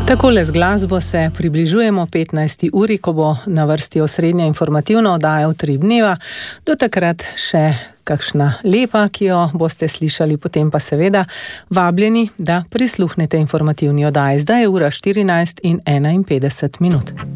Takole z glasbo se približujemo 15. uri, ko bo na vrsti osrednja informativna oddaja v 3 dneva. Do takrat še kakšna lepa, ki jo boste slišali, potem pa seveda vabljeni, da prisluhnete informativni oddaji. Zdaj je ura 14:51.